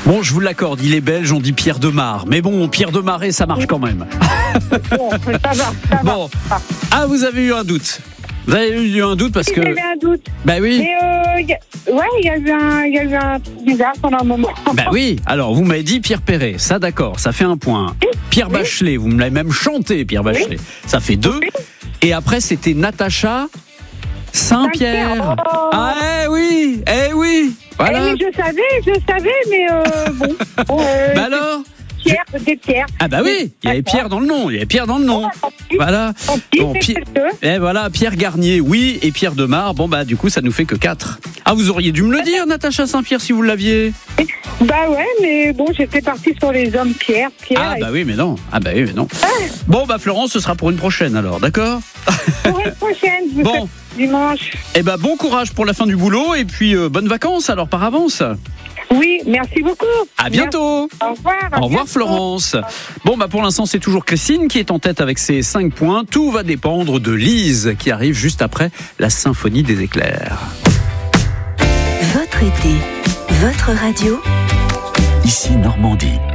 Bon, je vous l'accorde, il est belge, on dit Pierre de Mar. Mais bon, Pierre de Marais, ça marche quand même. Bon, ça va. Bon. Ah, vous avez eu un doute. Vous avez eu un doute parce que... J'avais un doute. Bah oui. Mais il y a eu un truc bizarre pendant un moment. Bah oui, alors vous m'avez dit Pierre Perret, ça d'accord, ça fait un point. Pierre Bachelet, vous me l'avez même chanté, Pierre Bachelet, ça fait 2. Et après c'était Natacha Saint-Pierre. Oh. Ah oui, voilà. Je savais, mais bon. Bah alors Pierre, des Pierres. Ah bah oui, il y avait Pierre dans le nom, Voilà. Bon, et voilà, Pierre Garnier, oui, et Pierre Demar, bon bah du coup ça nous fait que 4. Ah, vous auriez dû me le dire, Natacha Saint-Pierre, si vous l'aviez. Bah ouais, mais bon, j'étais partie sur les hommes Pierre. Ah bah oui, mais non. Bon bah Florence, ce sera pour une prochaine alors, d'accord? Pour une prochaine, je vous souhaite dimanche. Eh ben bon courage pour la fin du boulot et puis bonnes vacances alors par avance. Oui, merci beaucoup. À bientôt. Merci. Au revoir. Au revoir Florence. Bon bah pour l'instant c'est toujours Christine qui est en tête avec ses 5 points. Tout va dépendre de Lise qui arrive juste après la symphonie des éclairs. Votre été, votre radio. Ici Normandie.